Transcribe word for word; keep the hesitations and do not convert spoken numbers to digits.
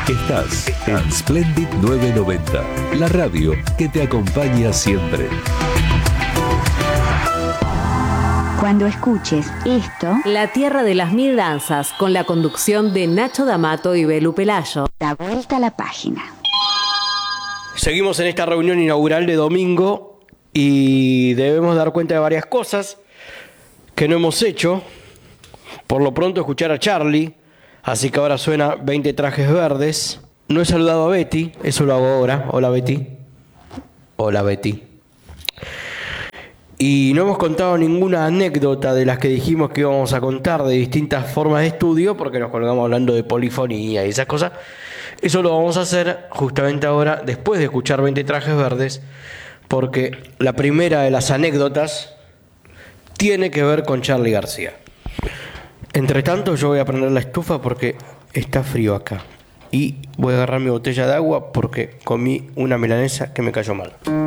Estás en Splendid novecientos noventa, la radio que te acompaña siempre. Cuando escuches esto, La Tierra de las Mil Danzas, con la conducción de Nacho D'Amato y Belu Pelayo. da vuelta a la página. Seguimos en esta reunión inaugural de domingo y debemos dar cuenta de varias cosas que no hemos hecho. Por lo pronto escuchar a Charlie, así que ahora suena veinte trajes verdes. No he saludado a Betty, eso lo hago ahora. Hola Betty. Hola Betty. Y no hemos contado ninguna anécdota de las que dijimos que íbamos a contar de distintas formas de estudio, porque nos colgamos hablando de polifonía y esas cosas. Eso lo vamos a hacer justamente ahora, después de escuchar veinte trajes verdes, porque la primera de las anécdotas tiene que ver con Charly García. Entre tanto, yo voy a prender la estufa porque está frío acá. Y voy a agarrar mi botella de agua porque comí una milanesa que me cayó mal.